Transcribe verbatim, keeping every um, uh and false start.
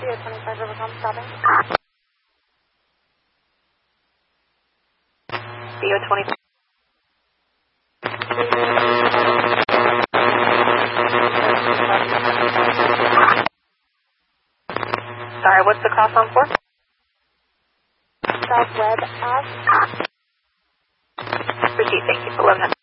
Studio twenty-five Rivercom stopping. Studio twenty-five. Sorry, what's the cross on for? South Web Ave. Proceed, thank you. eleven hundred.